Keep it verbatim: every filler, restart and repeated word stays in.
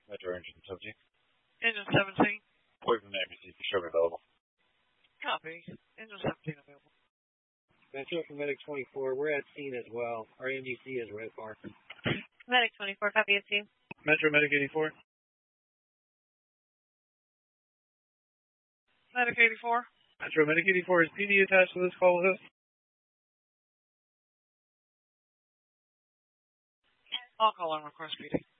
Metro Engine seventeen. Engine seventeen. Wait from the A B C to show me available. Copy. Engine seventeen available. Metro from Medic twenty-four, we're at scene as well. Our M D C is red bar. Medic twenty-four, copy at scene. Metro Medic eighty-four. Medic eighty-four. Metro Medic eighty-four, is P D attached to this call with us? I'll call and request P D.